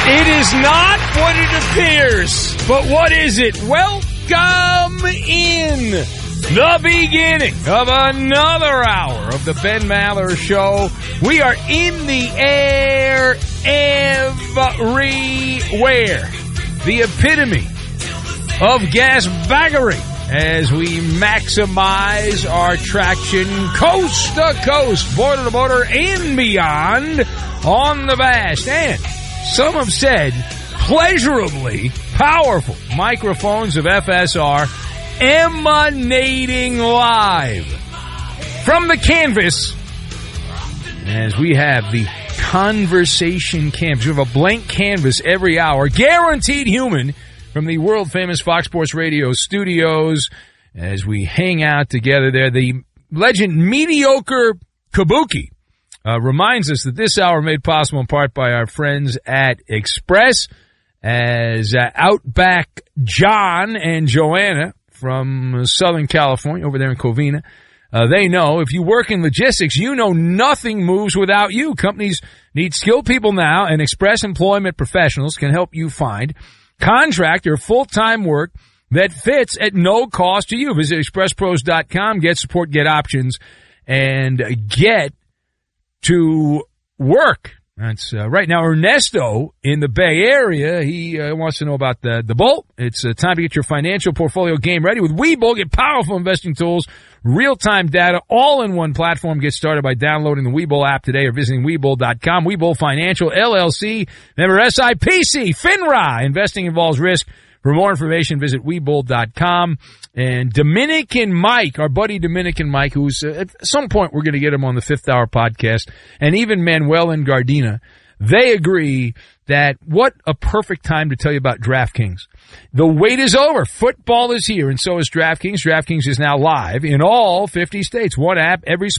It is not what it appears, but what is it? Welcome in the beginning of another hour of the Ben Maller Show. We are in the air everywhere. The epitome of gasbaggery as we maximize our traction coast to coast, border to border, and beyond on the vast and some have said pleasurably powerful microphones of FSR emanating live from the canvas as we have the conversation canvas. We have a blank canvas every hour, guaranteed human, from the world-famous Fox Sports Radio studios as we hang out together there. The legend Mediocre Kabuki reminds us that this hour made possible in part by our friends at Express, as Outback John and Joanna from Southern California over there in Covina, they know if you work in logistics, you know nothing moves without you. Companies need skilled people now, and Express Employment Professionals can help you find contract or full-time work that fits at no cost to you. Visit expresspros.com, get support, get options, and get to work. That's right now. Ernesto in the Bay Area, he wants to know about the Bolt. It's time to get your financial portfolio game ready with Webull. Get powerful investing tools, real-time data, all in one platform. Get started by downloading the Webull app today or visiting Webull.com. Webull Financial, LLC, member SIPC, FINRA. Investing involves risk. For more information, visit Webull.com. And Dominican Mike, our buddy Dominican Mike, who's at some point we're going to get him on the Fifth Hour podcast, and even Manuel and Gardena, they agree that what a perfect time to tell you about DraftKings. The wait is over. Football is here, and so is DraftKings. DraftKings is now live in all 50 states. One app, every